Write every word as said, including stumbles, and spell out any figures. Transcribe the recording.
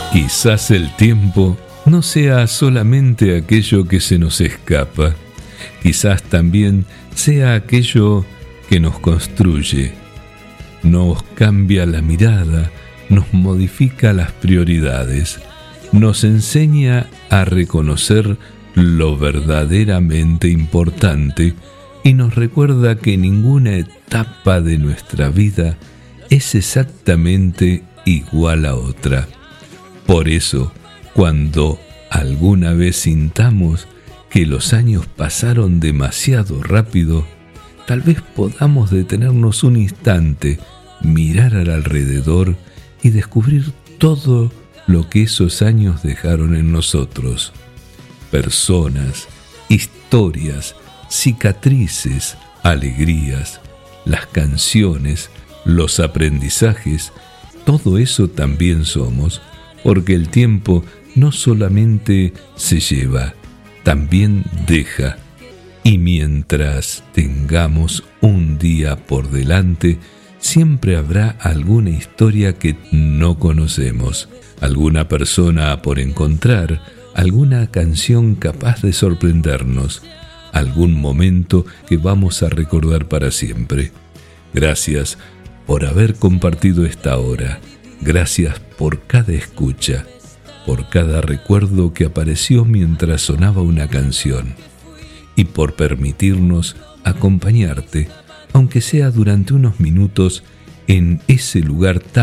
Quizás el tiempo no sea solamente aquello que se nos escapa, quizás también sea aquello que nos construye, nos cambia la mirada, nos modifica las prioridades, nos enseña a reconocer lo verdaderamente importante y nos recuerda que ninguna etapa de nuestra vida es exactamente igual a otra. Por eso, cuando alguna vez sintamos que los años pasaron demasiado rápido, tal vez podamos detenernos un instante, mirar al alrededor y descubrir todo lo que esos años dejaron en nosotros. Personas, historias, cicatrices, alegrías, las canciones, los aprendizajes, todo eso también somos, porque el tiempo no solamente se lleva, también deja. Y mientras tengamos un día por delante, siempre habrá alguna historia que no conocemos, alguna persona por encontrar, alguna canción capaz de sorprendernos, algún momento que vamos a recordar para siempre. Gracias por haber compartido esta hora. Gracias por cada escucha, por cada recuerdo que apareció mientras sonaba una canción y por permitirnos acompañarte, aunque sea durante unos minutos, en ese lugar tan